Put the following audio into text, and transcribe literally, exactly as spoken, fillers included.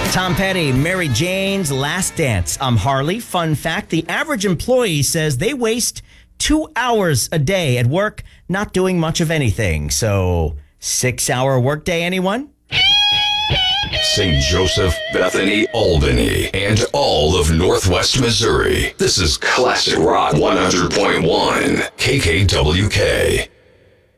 Tom Petty, Mary Jane's Last Dance. I'm Harley. Fun fact, the average employee says they waste two hours a day at work not doing much of anything. So, six-hour workday, anyone? Saint Joseph, Bethany, Albany, and all of Northwest Missouri. This is Classic Rock one hundred point one, K K W K.